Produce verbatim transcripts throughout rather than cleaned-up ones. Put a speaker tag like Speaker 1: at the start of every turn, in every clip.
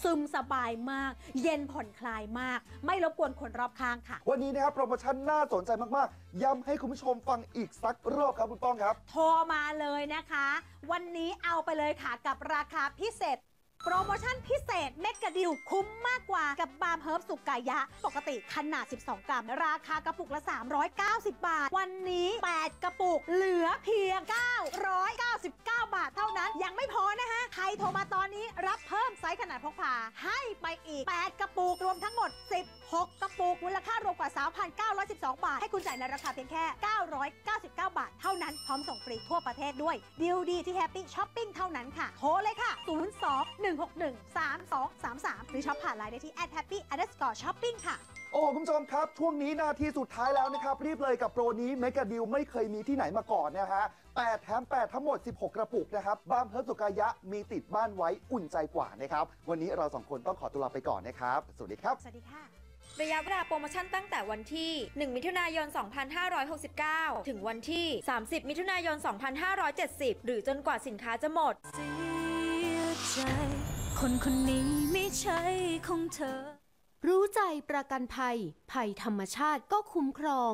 Speaker 1: ซึมสบายมากเย็นผ่อนคลายมากไม่รบกวนคนรอบข้างค่ะ
Speaker 2: วันนี้นะครับโปรโมชั่นน่าสนใจมากๆย้ำให้คุณผู้ชมฟังอีกสักรอบครับคุณป้องครับ
Speaker 1: โทรมาเลยนะคะวันนี้เอาไปเลยค่ะกับราคาพิเศษโปรโมชั่นพิเศษเมกะดิวคุ้มมากกว่ากับบาล์มเฮิร์บสุกกายะปกติขนาดสิบสองกรัมราคากระปุกละสามร้อยเก้าสิบบาทวันนี้แปดกระปุกเหลือเพียงเก้าร้อยเก้าสิบเก้าบาทเท่านั้นยังไม่พอนะคะใครโทรมาตอนนี้รับเพิ่มไซส์ขนาดพกพาให้ไปอีกแปดกระปุกรวมทั้งหมดสิบหกกระปุกมูลค่ารวมกว่า สามพันเก้าร้อยสิบสองบาทให้คุณจ่ายในราคาเพียงแค่เก้าร้อยเก้าสิบเก้าบาทเท่านั้นพร้อมส่งฟรีทั่วประเทศด้วยดีลดีที่แฮปปี้ช้อปปิ้งเท่านั้นค่ะโทรเลยค่ะศูนย์ สอง หนึ่ง หก หนึ่ง สาม สอง สาม สามหรือช็อปผ่านไลน์ได้ที่ แอท แฮปปี้ อันเดอร์สกอร์ ช็อปปิ้ง ค่ะ
Speaker 2: โอ้คุณผู้ชมครับช่วงนี้นาทีสุดท้ายแล้วนะครับรีบเลยกับโปรนี้เมกะดิวไม่เคยมีที่ไหนมาก่อนนะฮะแปดแถมแปดทั้งหมดสิบหกกระปุกนะครับบาล์มเฮิร์บสุกกายะมีติดบ้านไว้อุ่นใจกว่านะครับวันนี้เราสองคนต้องขอตัวลาไปก่อนนะครับสวัสดีครับ
Speaker 1: สวัสดีค่ะ
Speaker 3: ระยะเวลาโปรโมชั่นตั้งแต่วันที่หนึ่งมิถุนายนสองพันห้าร้อยหกสิบเก้าถึงวันที่สามสิบมิถุนายนสองพันห้าร้อยเจ็ดสิบหรือจนกว่าสินค้าจะหมดเสียใจคนคนนี้ไม่ใช่ของเธอ
Speaker 4: รู้ใจประกันภัยภัยธรรมชาติก็คุ้มครอง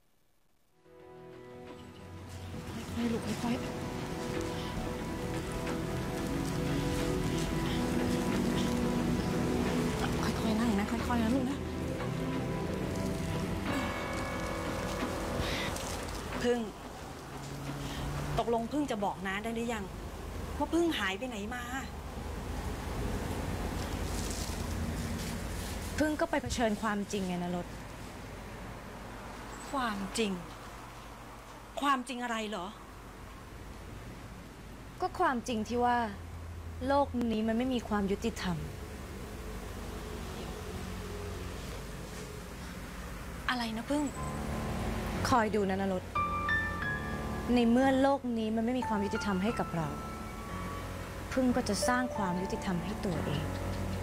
Speaker 5: ค่อยๆลูกค่อยๆค่อยๆนั่งนะค่อยๆนะลูกนะพึ่งตกลงพึ่งจะบอกนะได้หรือยังว่าพึ่งหายไปไหนมา
Speaker 3: พึ่งก็ไปเผชิญความจริงไงนะรถ
Speaker 5: ความจริงความจริงอะไรเหรอ
Speaker 3: ก็ความจริงที่ว่าโลกนี้มันไม่มีความยุติธรรม
Speaker 5: อะไรนะพึ่ง
Speaker 3: คอยดูนะนรสในเมื่อโลกนี้มันไม่มีความยุติธรรมให้กับเราพึ่งก็จะสร้างความยุติธรรมให้ตัวเอง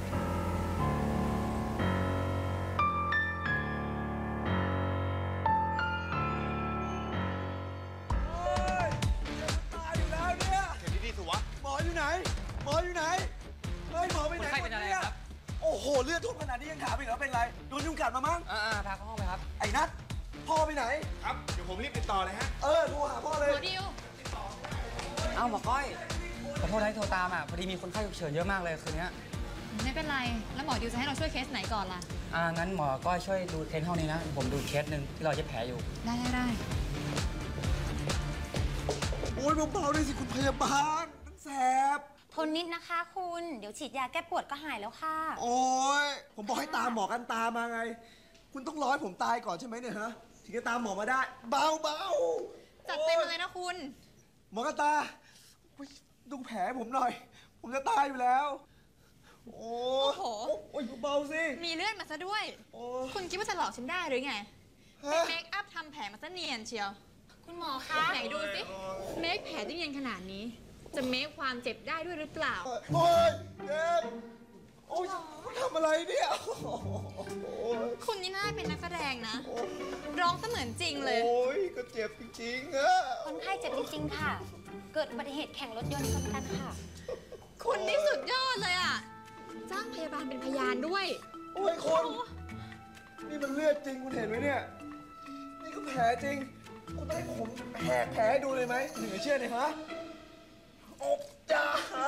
Speaker 6: หมออยู่ไหนหมออยู่ไหนเฮ้ยหมอไปไหน
Speaker 7: คนไข้เป็นอะไรครับ
Speaker 6: โอ้โหเลือดท่วมขนาดนี้ยังถามอีกเหรอเป็นไรโดนยุงกัดมามั้ง
Speaker 7: อ่าพาเข้าห้องไปครับ
Speaker 6: ไอ้นัทพ่อไปไหน
Speaker 8: ครับเดี๋ยวผมรีบติดต่อเลยฮะ
Speaker 6: เออโทรหาพ่อเลย
Speaker 5: หมอดิว
Speaker 7: เอาหมอก้อยขอโทษที่โทรตามอ่ะพอดีมีคนไข้ฉุกเฉินเยอะมากเลยคืนนี้
Speaker 5: ไม่เป็นไรแล้วหมอดิวจะให้เราช่วยเคสไหนก่อนล่ะ
Speaker 7: อ่างั้นหมอก้อยช่วยดูเคสห้องนี้นะผมดูเคสหนึ่งที่เราจะแผลอยู่
Speaker 5: ได้ได้ได้
Speaker 6: โอ้ยเบาๆเลยสิคุณพยาบาลมันแสบ
Speaker 9: ทนนิดนะคะคุณเดี๋ยวฉีดยาแก้ปวดก็หายแล้วค่ะ
Speaker 6: โอ้ยผมบอกให้ตามหมอกันตามาไงคุณต้องรอให้ผมตายก่อนใช่ไหมเนี่ยฮะถึงจะตามหมอมาได้เบาเบา
Speaker 5: จัดเต็มเลยนะคุณ
Speaker 6: หมอกันตาดูแผลผมหน่อยผมจะตายอยู่แล้วโอ้
Speaker 5: โห
Speaker 6: โอ้ยเบาสิ
Speaker 5: มีเลือดมาซะด้วยคุณคิดว่าจะหลอกฉันได้หรือไงเมคอัพทำแผลมาซะเนียนเชียว
Speaker 9: คุณหมอคะ
Speaker 5: ไหนดูสิเมคแผลที่เนียนขนาดนี้จะเมคความเจ็บได้ด้วยหรือเปล่า
Speaker 6: โอ้ยเจ็บโอ้ยคุณทำอะไรเนี่ย
Speaker 5: คุณนี่น่าเป็นนักแสดงนะร้องเสมือนจริงเลย
Speaker 6: โอ้ยก็เจ็บจริงๆอะ
Speaker 9: คนไข้เจ็บจริงๆค่ะเกิดอุบัติเหตุแข่งรถยนต์ชนกันค่ะ
Speaker 5: คุณนี่สุดยอดเลยอ่ะจ้างพยาบาลเป็นพยานด้วย
Speaker 6: โอ้ยคนนี่มันเลือดจริงคุณเห็นไหมเนี่ยนี่ก็แผลจริงคุณให้ผมแหกแผลดูเลยไหมเหนือเชื่อเลยฮะโอ้จ้า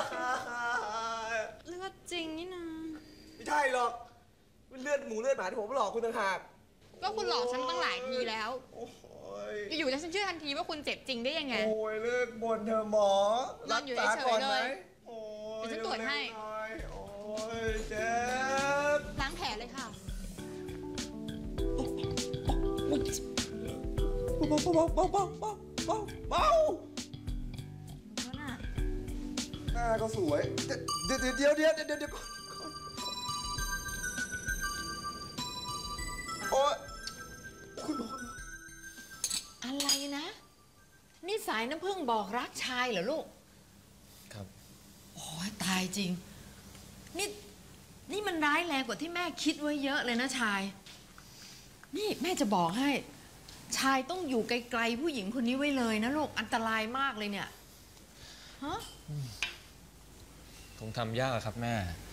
Speaker 5: เลือดจริงนี่นะ
Speaker 6: ไม่ใช่หรอกมันเลือดหมูเลือดหมาที่ผมหลอกคุณต่างหาก
Speaker 5: ก็คุณหลอกฉันตั้งหลายทีแล้วอยู่ๆจะฉันเชื่อทันทีว่าคุณเจ็บจริงได้ยังไง
Speaker 6: โอ้ยเลิกบ่นเธอหมอ
Speaker 5: รักษาก่อนไหมเดี๋ยวฉันตรวจให้
Speaker 6: โอ้ยเจ็บ
Speaker 5: ล้างแผลเลยค่ะ
Speaker 6: เบาเบาเบาเบาเบาเบาเบาหน้าก็สวยเดี๋ยวเดี๋ยวเดี๋ยวเดี๋ยวเดี๋ยวเดี๋ยวโอ้ยคุณหมอ
Speaker 10: อะไรนะนี่สายน้ำผึ้งบอกรักชายเหรอลูก
Speaker 7: ครับ
Speaker 10: โอ้ยตายจริงนี่นี่มันร้ายแรงกว่าที่แม่คิดไว้เยอะเลยนะชายนี่แม่จะบอกให้ชายต้องอยู่ไกลๆผู้หญิงคนนี้ไว้เลยนะลูกอันตรายมากเลยเนี่ยฮะ
Speaker 7: คงทำยากครับแม่